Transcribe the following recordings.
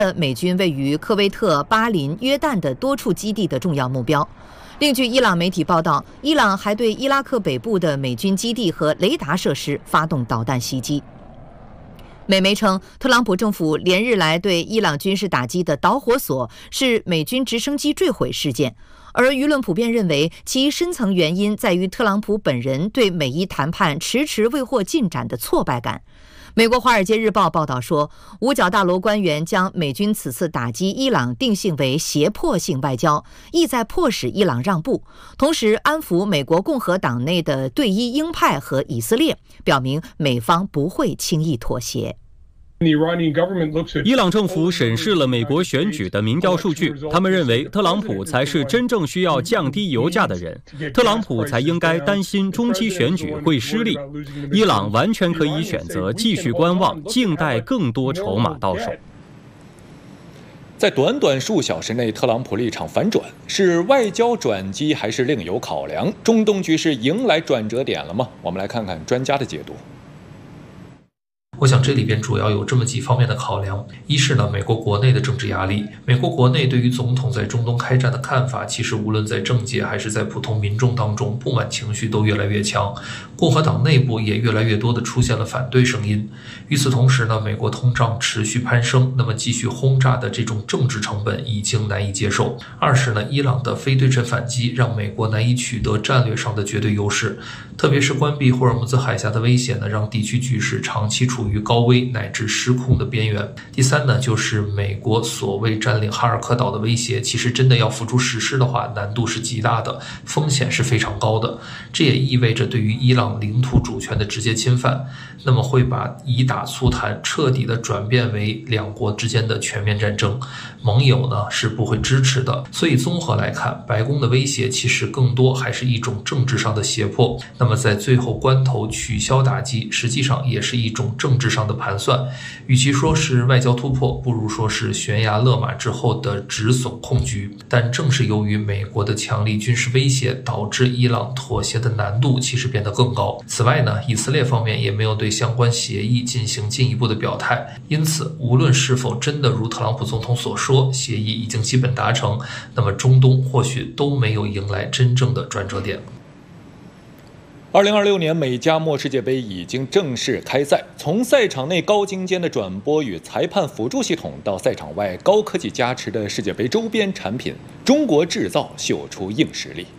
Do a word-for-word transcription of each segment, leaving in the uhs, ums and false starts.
美军位于科威特、巴林、约旦的多处基地的重要目标。另据伊朗媒体报道，伊朗还对伊拉克北部的美军基地和雷达设施发动导弹袭击。美媒称，特朗普政府连日来对伊朗军事打击的导火索是美军直升机坠毁事件，而舆论普遍认为其深层原因在于特朗普本人对美伊谈判迟迟未获进展的挫败感。美国《华尔街日报》报道说，五角大楼官员将美军此次打击伊朗定性为胁迫性外交，意在迫使伊朗让步，同时安抚美国共和党内的对伊鹰派和以色列，表明美方不会轻易妥协。 伊朗政府审视了美国选举的民调数据，他们认为特朗普才是真正需要降低油价的人，特朗普才应该担心中期选举会失利。伊朗完全可以选择继续观望，静待更多筹码到手。 在短短数小时内，特朗普立场反转，是外交转机还是另有考量？中东局势迎来转折点了吗？我们来看看专家的解读。 我想这里边主要有这么几方面的考量。一是呢，美国国内的政治压力。美国国内对于总统在中东开战的看法，其实无论在政界还是在普通民众当中，不满情绪都越来越强。共和党内部也越来越多的出现了反对声音。与此同时呢，美国通胀持续攀升，那么继续轰炸的这种政治成本已经难以接受。二是呢，伊朗的非对称反击让美国难以取得战略上的绝对优势，特别是关闭霍尔木兹海峡的威胁呢，让地区局势长期处于于高危乃至失控的边缘。第三呢，就是美国所谓占领哈尔科岛的威胁，其实真的要付诸实施的话，难度是极大的，风险是非常高的。这也意味着对于伊朗领土主权的直接侵犯，那么会把以打促谈彻底的转变为两国之间的全面战争。盟友呢是不会支持的。所以综合来看，白宫的威胁其实更多还是一种政治上的胁迫，那么在最后关头取消打击，实际上也是一种政治上的盘算。与其说是外交突破，不如说是悬崖勒马之后的止损控局。但正是由于美国的强力军事威胁，导致伊朗妥协的难度其实变得更高。此外呢，以色列方面也没有对相关协议进行进一步的表态，因此无论是否真的如特朗普总统所说，协议已经基本达成，那么中东或许都没有迎来真正的转折点。 二零二六年美加墨世界杯已经正式开赛，从赛场内高精尖的转播与裁判辅助系统，到赛场外高科技加持的世界杯周边产品，中国制造秀出硬实力。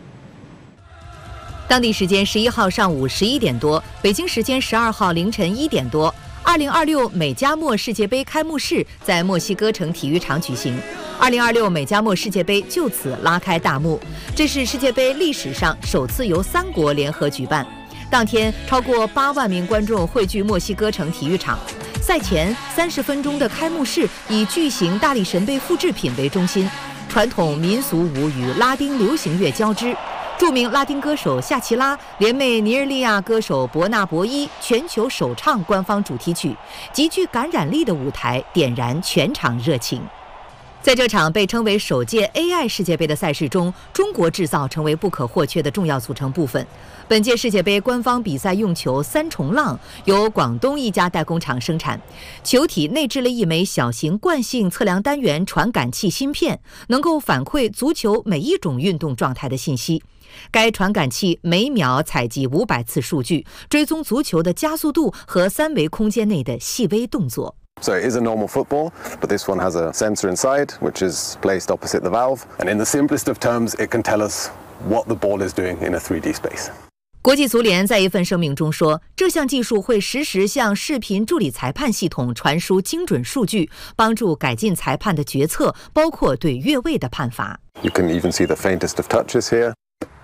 当地时间十一号上午十一点多，北京时间十二号凌晨一点多，二零二六美加墨世界杯开幕式在墨西哥城体育场举行。二零二六美加墨世界杯就此拉开大幕，这是世界杯历史上首次由三国联合举办。当天，超过八万名观众汇聚墨西哥城体育场。赛前三十分钟的开幕式以巨型大力神杯复制品为中心，传统民俗舞与拉丁流行乐交织。著名拉丁歌手夏奇拉联袂尼日利亚歌手伯纳博伊全球首唱官方主题曲，极具感染力的舞台点燃全场热情。在这场被称为首届 A I 世界杯的赛事中，中国制造成为不可或缺的重要组成部分。本届世界杯官方比赛用球三重浪由广东一家代工厂生产，球体内置了一枚小型惯性测量单元传感器芯片，能够反馈足球每一种运动状态的信息。该传感器每秒采集五百次数据，追踪足球的加速度和三维空间内的细微动作。 So it is a normal football, but this one has a sensor inside, which is placed opposite the valve. And in the simplest of terms, it can tell us what the ball is doing in a three D space. 国际足联在一份声明中说，这项技术会实时向视频助理裁判系统传输精准数据，帮助改进裁判的决策，包括对越位的判罚。 You can even see the faintest of touches here.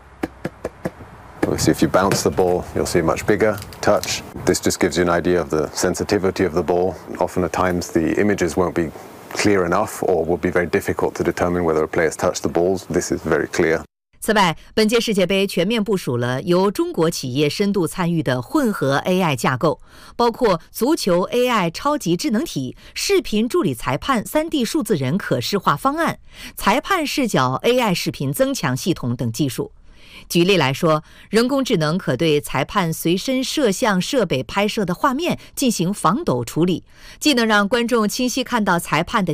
Obviously, if you bounce the ball, you'll see a much bigger touch. This just gives you an idea of the sensitivity of the ball. Often at times, the images won't be clear enough or will be very difficult to determine whether a player's touched the balls. This is very clear. 此外，本届世界杯全面部署了由中国企业深度参与的混合 A I 架构，包括足球 A I 超级智能体、视频助理裁判 三 D 数字人可视化方案、裁判视角 A I 视频增强系统等技术。举例来说，人工智能可对裁判随身摄像设备拍摄的画面进行防抖处理，既能让观众清晰看到裁判的